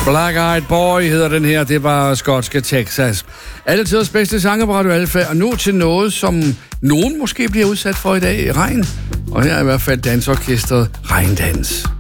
Black Eyed Boy hedder den her. Det var skotske Texas. Alle tiders bedste sange på Radio Alfa. Og nu til noget, som nogen måske bliver udsat for i dag. Regn. Og her er i hvert fald dansorkestret Regndans.